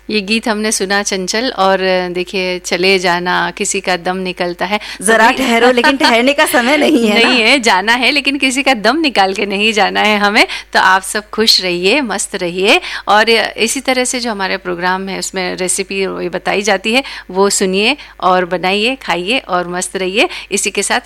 ये गीत हमने सुना चंचल, और देखिए चले जाना किसी का दम निकलता है, जरा ठहरो, लेकिन ठहरने का समय नहीं है, नहीं है, जाना है लेकिन किसी का दम निकाल के नहीं जाना है हमें। तो आप सब खुश रहिए, मस्त रहिए, और इसी तरह से जो हमारे प्रोग्राम है उसमें रेसिपी बताई जाती है वो सुनिए और बनाइए, खाइए और मस्त रहिए। इसी के साथ